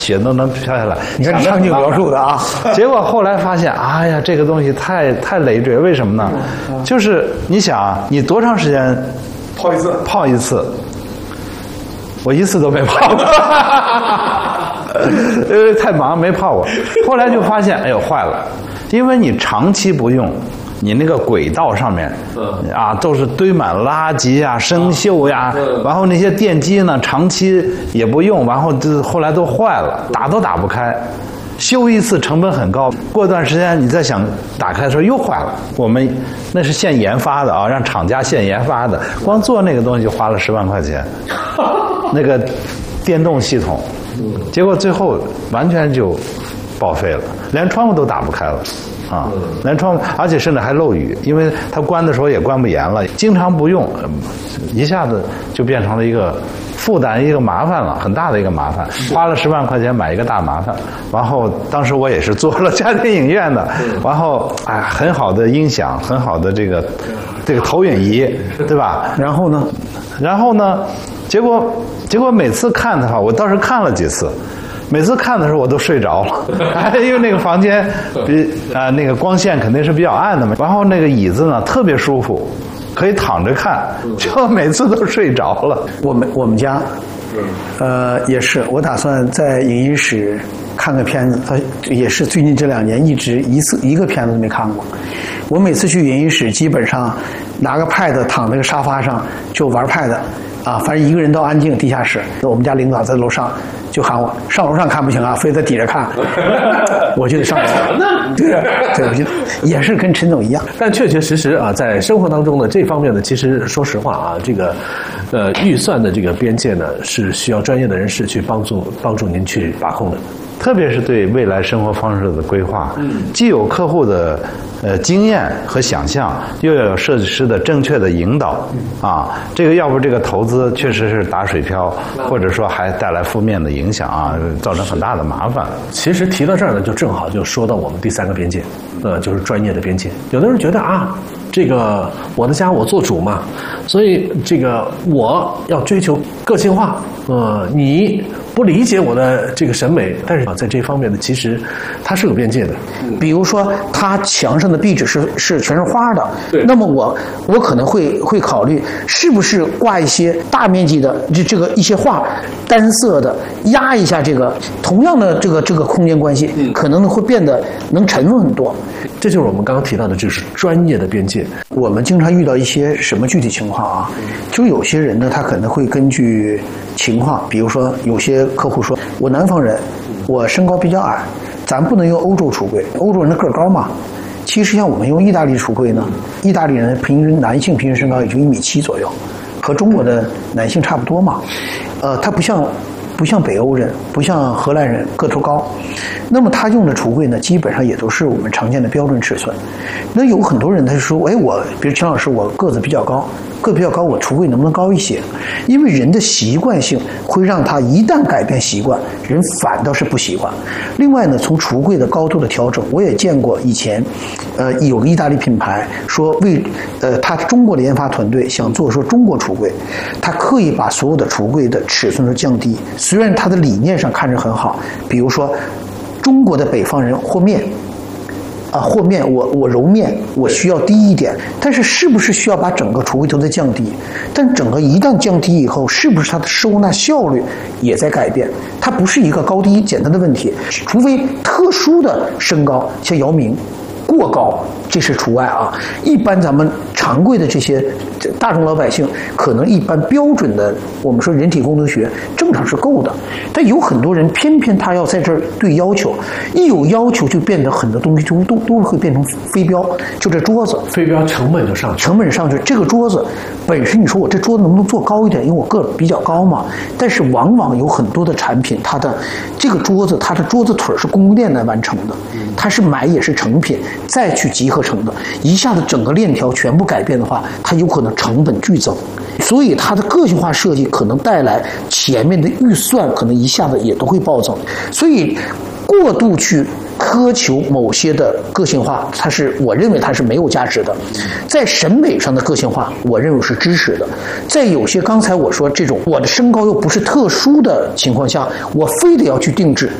血都能飘下来。 你看场景描述的啊。 结果后来发现，哎呀，这个东西太累赘，为什么呢？就是你想，你多长时间泡一次？我一次都没泡过，因为太忙没泡过。后来就发现，哎呦坏了，因为你长期不用，你那个轨道上面，都是堆满垃圾啊、生锈呀，然后那些电机呢，长期也不用，然后后来都坏了，打都打不开。修一次成本很高，过段时间你再想打开的时候又坏了。我们那是现研发的啊，让厂家现研发的，光做那个东西就花了10万块钱，那个电动系统，结果最后完全就报废了，连窗户都打不开了。连窗户，而且甚至还漏雨，因为它关的时候也关不严了，经常不用，一下子就变成了一个负担，一个麻烦了，很大的一个麻烦，花了10万块钱买一个大麻烦。然后当时我也是做了家庭影院的，然后很好的音响，很好的这个投影仪，对吧？ 然后呢， 结果每次看的话，我倒是看了几次。每次看的时候我都睡着了，因为那个房间那个光线肯定是比较暗的嘛，然后那个椅子呢特别舒服，可以躺着看，就每次都睡着了。 我们家，也是，我打算在影音室看个片子，也是最近这2年一个片子都没看过。我每次去影音室，基本上拿个 pad 躺那个沙发上就玩 pad。反正一个人都安静。地下室，我们家领导在楼上就喊我上楼上看不行啊，非得在底下看，我就得上楼。对，我觉得也是跟陈总一样。 但确确实实啊，在生活当中呢，这方面呢，其实说实话啊，这个预算的这个边界呢，是需要专业的人士去帮助您去把控的。 特别是对未来生活方式的规划，既有客户的经验和想象，又要有设计师的正确的引导这个要不这个投资确实是打水漂，或者说还带来负面的影响造成很大的麻烦。 其实提到这儿呢，就正好就说到我们第3个边界，就是专业的边界。有的人觉得这个我的家我做主嘛，所以这个我要追求个性化，你不理解我的这个审美，但是在这方面呢，其实它是有边界的。 比如说，它墙上的壁纸是全是花的，那么我可能会考虑是不是挂一些大面积的这个一些画，单色的压一下这个同样的这个空间关系，可能会变得能沉稳很多。 这就是我们刚刚提到的，就是专业的边界。 我们经常遇到一些什么具体情况就是有些人呢，他可能会根据情况，比如说有些客户说，我南方人，我身高比较矮，咱不能用欧洲橱柜，欧洲人的个高嘛。其实像我们用意大利橱柜呢，意大利人男性平均身高也就1.7米左右，和中国的男性差不多嘛。他不像北欧人，不像荷兰人个头高，那么他用的橱柜呢，基本上也都是我们常见的标准尺寸。那有很多人他就说，比如秦老师，我个子比较高，我橱柜能不能高一些？因为人的习惯性会让他一旦改变习惯，人反倒是不习惯。另外呢，从橱柜的高度的调整，我也见过以前，有个意大利品牌说他中国的研发团队想做说中国橱柜，他刻意把所有的橱柜的尺寸都降低。虽然他的理念上看着很好，比如说中国的北方人和面我揉面我需要低一点，但是不是需要把整个橱柜都在降低？但整个一旦降低以后，是不是它的收纳效率也在改变？它不是一个高低简单的问题，除非特殊的身高，像姚明过高，这是除外一般咱们常规的这些大众老百姓，可能一般标准的我们说人体工程学正常是够的，但有很多人偏偏他要在这儿对要求，一有要求就变得很多东西都会变成飞镖。就这桌子， 飞镖成本就上去， 这个桌子本身你说我这桌子能不能做高一点？因为我个儿比较高嘛，但是往往有很多的产品，它的这个桌子，它的桌子腿是供应链来完成的，它是买也是成品再去集合成的，一下子整个链条全部改变的话，它有可能成本剧增，所以它的个性化设计可能带来前面的预算可能一下子也都会暴增，所以过度去苛求某些的个性化，我认为它是没有价值的。在审美上的个性化，我认为是支持的。在有些刚才我说这种我的身高又不是特殊的情况下，我非得要去定制，